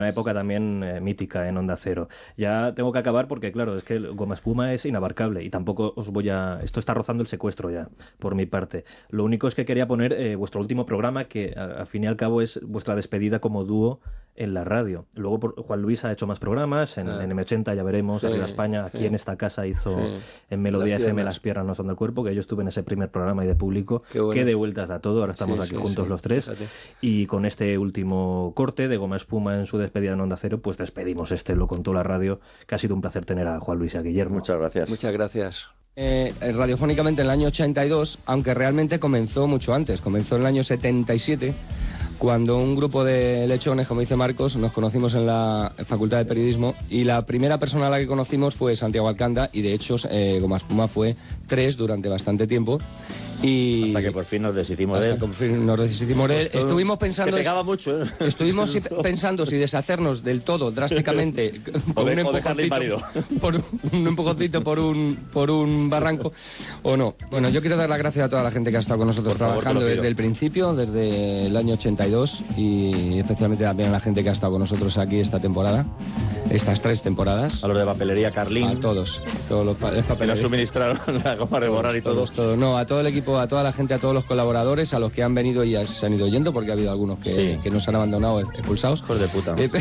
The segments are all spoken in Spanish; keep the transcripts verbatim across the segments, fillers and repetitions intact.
Una época también eh, mítica en Onda Cero. Ya tengo que acabar porque, claro, es que el Goma Espuma es inabarcable y tampoco os voy a... Esto está rozando el secuestro ya, por mi parte. Lo único es que quería poner eh, vuestro último programa, que a- al fin y al cabo es vuestra despedida como dúo en la radio. Luego por- Juan Luis ha hecho más programas, en, Ah. en eme ochenta ya veremos, Sí, Arriba España, aquí sí. en esta casa hizo Sí. en Melodía Las F M piernas. Las piernas no son del cuerpo, que yo estuve en ese primer programa y de público. Qué bueno. Qué de vueltas da todo, ahora estamos Sí, aquí sí, juntos sí, los tres. fíjate. Y con este último corte de Goma Espuma en su despedida en Onda Cero, pues despedimos este, lo contó la radio, que ha sido un placer tener a Juan Luis y a Guillermo. Muchas gracias. Muchas gracias. Eh, radiofónicamente en el año ochenta y dos, aunque realmente comenzó mucho antes, comenzó en el año setenta y siete, cuando un grupo de lechones, como dice Marcos, nos conocimos en la Facultad de Periodismo y la primera persona a la que conocimos fue Santiago Alcanda y de hecho eh, Goma Espuma fue tres durante bastante tiempo. Y Hasta que por fin nos deshicimos de hasta él. que por fin nos deshicimos de él. Pues todo- Estuvimos pensando... Se pegaba mucho, ¿eh? Estuvimos si- pensando si deshacernos del todo drásticamente O por de- un o dejarle empujoncito, por un empujoncito por un por un barranco o no. Bueno, yo quiero dar las gracias a toda la gente que ha estado con nosotros Por favor, te trabajando lo pido. desde el principio, desde el año ochenta y dos y especialmente también a la gente que ha estado con nosotros aquí esta temporada, estas tres temporadas. A los de papelería Carlín, A todos, todos los pa- que nos papeles. suministraron la goma de borrar y todo. Todos, todos. No, a todo el equipo, a toda la gente, a todos los colaboradores, a los que han venido y ya se han ido yendo, porque ha habido algunos que, Sí. que nos han abandonado, expulsados. Hijos de puta. Eh,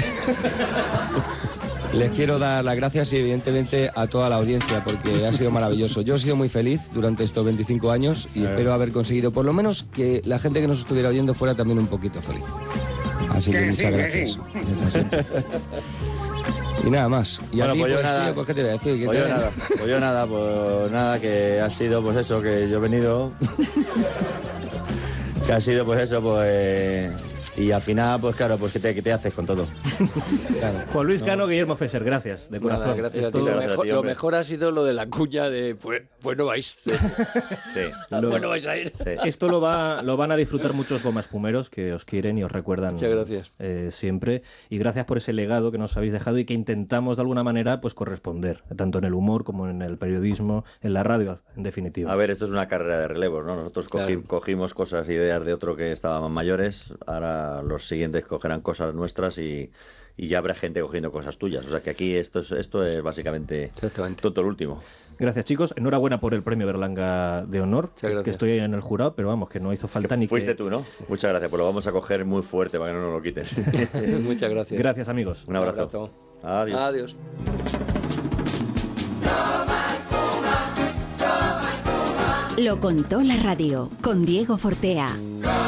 Les quiero dar las gracias y evidentemente a toda la audiencia porque ha sido maravilloso. Yo he sido muy feliz durante estos veinticinco años y Eh. espero haber conseguido por lo menos que la gente que nos estuviera oyendo fuera también un poquito feliz. Así que muchas gracias. Y nada más. Y a Bueno, ti, pues yo pues, nada. tío, pues, ¿qué te voy a decir? ¿Qué Pues te- yo nada, pues yo nada, pues nada, que ha sido pues eso, que yo he venido, que ha sido pues eso, pues, y al final, pues claro, pues ¿qué te, qué te haces con todo? Claro. Juan Luis Cano, Guillermo Fesser, gracias, de corazón. Nada, gracias a Esto- ti. Lo Muchas gracias a mejor, ti, lo hombre. mejor ha sido lo de la cuña de pues, pues no vais. Sí, Lo- Pues no vais a ir. sí. Esto lo, va, lo van a disfrutar muchos gomas pumeros que os quieren y os recuerdan Muchas gracias. eh, siempre. Y gracias por ese legado que nos habéis dejado y que intentamos de alguna manera pues corresponder, tanto en el humor como en el periodismo, en la radio, en definitiva. A ver, esto es una carrera de relevos, ¿no? Nosotros cogi- Claro. cogimos cosas, ideas de otro que estaban mayores, ahora los siguientes cogerán cosas nuestras y, y ya habrá gente cogiendo cosas tuyas. O sea que aquí esto es, esto es básicamente Exactamente. todo el último. Gracias, chicos. Enhorabuena por el premio Berlanga de honor, Muchas que gracias. estoy en el jurado, pero vamos, que no hizo falta ni Fuiste que... tú, ¿no? Muchas gracias, pues lo vamos a coger muy fuerte para que no nos lo quites. Muchas gracias. Gracias, amigos. Un abrazo. Adiós. Adiós. Lo contó la radio con Diego Fortea.